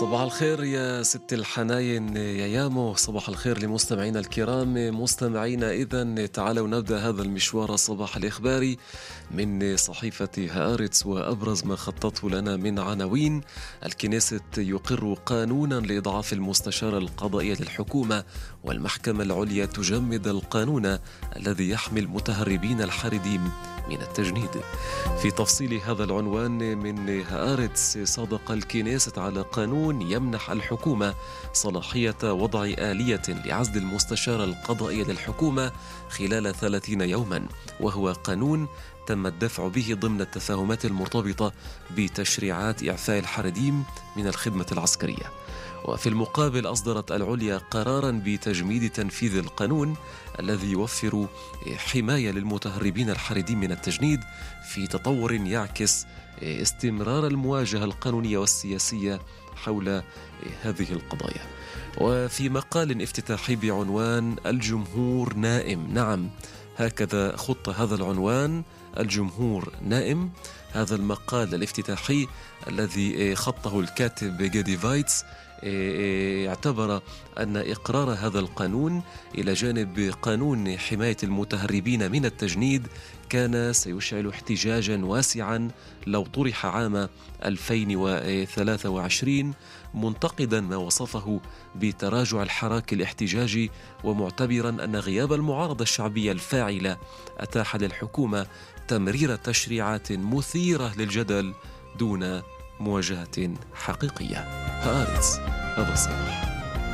صباح الخير يا ست الحناين يا يامو، صباح الخير لمستمعينا الكرام. مستمعينا، إذن تعالوا نبدأ هذا المشوار الصباح الإخباري من صحيفة هآرتس، وأبرز ما خطته لنا من عناوين: الكنيست يقر قانونا لإضعاف المستشار القضائي للحكومة، والمحكمة العليا تجمد القانون الذي يحمي المتهربين الحاردين من التجنيد. في تفصيل هذا العنوان من هآرتس: صادق الكنيست على قانون يمنح الحكومة صلاحية وضع آلية لعزل المستشار القضائي للحكومة خلال 30 يوما، وهو قانون تم الدفع به ضمن التفاهمات المرتبطة بتشريعات إعفاء الحريديم من الخدمة العسكرية. وفي المقابل أصدرت العليا قرارا بتجميد تنفيذ القانون الذي يوفر حماية للمتهربين الحريدين من التجنيد، في تطور يعكس استمرار المواجهة القانونية والسياسية حول هذه القضايا. وفي مقال افتتاحي بعنوان الجمهور نائم، نعم هكذا خط هذا العنوان، الجمهور نائم. هذا المقال الافتتاحي الذي خطه الكاتب جادي فايتس اعتبر أن إقرار هذا القانون إلى جانب قانون حماية المتهربين من التجنيد كان سيشعل احتجاجا واسعا لو طرح عام 2023، منتقدا ما وصفه بتراجع الحراك الاحتجاجي، ومعتبرا أن غياب المعارضة الشعبية الفاعلة أتاح للحكومة تمرير تشريعات مثيرة للجدل دون مواجهة حقيقية. هآرتس، هذا الصباح.